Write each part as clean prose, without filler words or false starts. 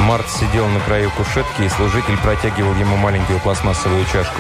Март сидел на краю кушетки, и служитель протягивал ему маленькую пластмассовую чашку.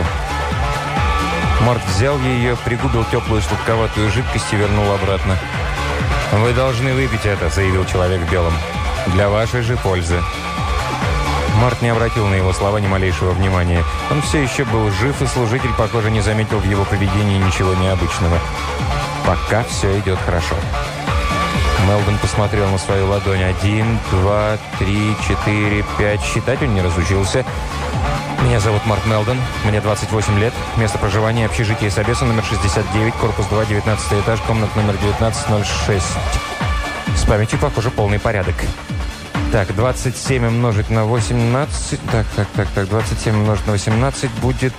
Март взял ее, пригубил теплую сладковатую жидкость и вернул обратно. «Вы должны выпить это», — заявил человек в белом. «Для вашей же пользы». Март не обратил на его слова ни малейшего внимания. Он все еще был жив, и служитель, похоже, не заметил в его поведении ничего необычного. «Пока все идет хорошо». Мелдон посмотрел на свою ладонь. 1, 2, 3, 4, 5. Считать он не разучился. «Меня зовут Март Мелдон. Мне 28 лет. Место проживания – общежитие Собеса, номер 69, корпус 2, 19 этаж, комната номер 1906. С памятью, похоже, полный порядок. Так, 27 умножить на 18... Так, 27 умножить на 18 будет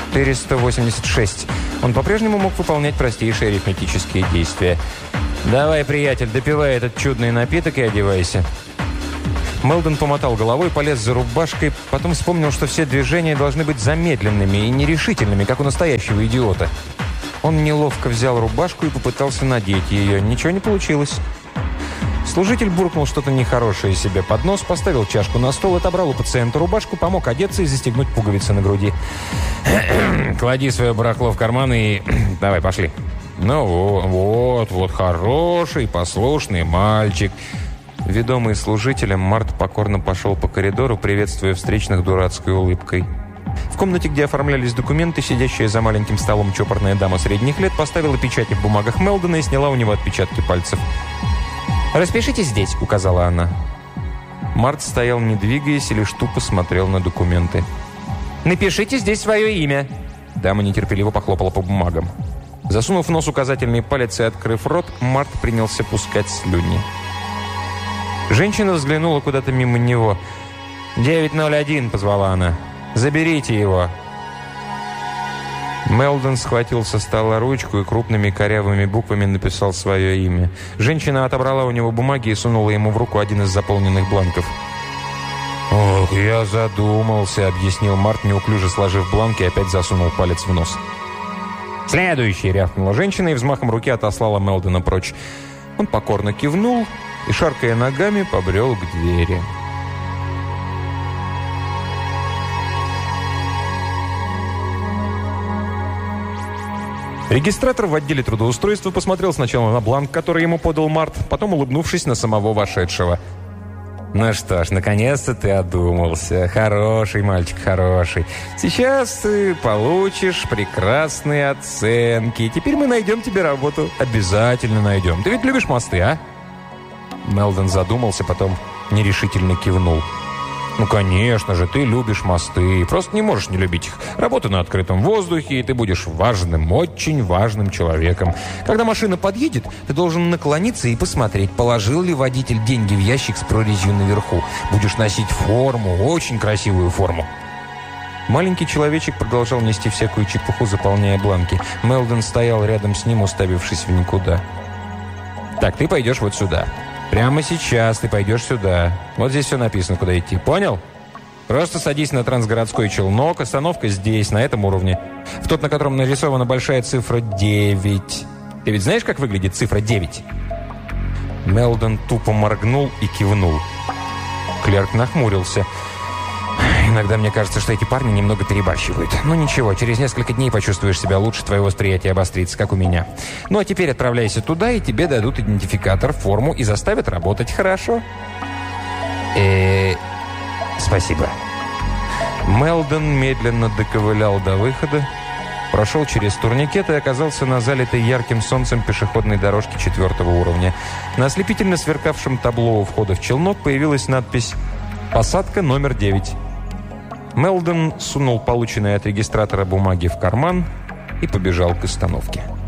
486. Он по-прежнему мог выполнять простейшие арифметические действия. «Давай, приятель, допивай этот чудный напиток и одевайся». Мелдон помотал головой, полез за рубашкой, потом вспомнил, что все движения должны быть замедленными и нерешительными, как у настоящего идиота. Он неловко взял рубашку и попытался надеть ее. Ничего не получилось. Служитель буркнул что-то нехорошее себе под нос, поставил чашку на стол, отобрал у пациента рубашку, помог одеться и застегнуть пуговицы на груди. «Клади свое барахло в карман и... Давай, пошли». «Ну вот, хороший, послушный мальчик». Ведомый служителем, Март покорно пошел по коридору, приветствуя встречных дурацкой улыбкой. В комнате, где оформлялись документы, сидящая за маленьким столом чопорная дама средних лет поставила печати в бумагах Мелдона и сняла у него отпечатки пальцев. «Распишитесь здесь», — указала она. Март стоял, не двигаясь, и лишь тупо смотрел на документы. «Напишите здесь свое имя». Дама нетерпеливо похлопала по бумагам. Засунув в нос указательный палец и открыв рот, Март принялся пускать слюни. Женщина взглянула куда-то мимо него. «901», — позвала она. «Заберите его». Мелдон схватил со стола ручку и крупными корявыми буквами написал свое имя. Женщина отобрала у него бумаги и сунула ему в руку один из заполненных бланков. «Ох, я задумался», — объяснил Март, неуклюже сложив бланк, и опять засунул палец в нос. «Следующий!» — рявкнула женщина и взмахом руки отослала Мелдона прочь. Он покорно кивнул и, шаркая ногами, побрел к двери. Регистратор в отделе трудоустройства посмотрел сначала на бланк, который ему подал Март, потом, улыбнувшись, на самого вошедшего. «Ну что ж, наконец-то ты одумался. Хороший мальчик, хороший. Сейчас ты получишь прекрасные оценки. Теперь мы найдем тебе работу. Обязательно найдем. Ты ведь любишь мосты, а?» Мелдон задумался, потом нерешительно кивнул. «Ну, конечно же, ты любишь мосты. Просто не можешь не любить их. Работа на открытом воздухе, и ты будешь важным, очень важным человеком. Когда машина подъедет, ты должен наклониться и посмотреть, положил ли водитель деньги в ящик с прорезью наверху. Будешь носить форму, очень красивую форму». Маленький человечек продолжал нести всякую чепуху, заполняя бланки. Мелдон стоял рядом с ним, уставившись в никуда. «Так, ты пойдешь вот сюда. Прямо сейчас ты пойдешь сюда. Вот здесь все написано, куда идти. Понял? Просто садись на трансгородской челнок. Остановка здесь, на этом уровне. В тот, на котором нарисована большая цифра 9. Ты ведь знаешь, как выглядит цифра 9?» Мелдон тупо моргнул и кивнул. Клерк нахмурился. «Иногда мне кажется, что эти парни немного перебарщивают. Ну ничего, через несколько дней почувствуешь себя лучше, твое восприятие обострится, как у меня. Ну а теперь отправляйся туда, и тебе дадут идентификатор, форму и заставят работать. Хорошо?» «Спасибо». Мелдон медленно доковылял до выхода, прошел через турникет и оказался на залитой ярким солнцем пешеходной дорожке 4-го уровня. На ослепительно сверкавшем табло у входа в челнок появилась надпись «Посадка номер 9». Мелдон сунул полученные от регистратора бумаги в карман и побежал к остановке.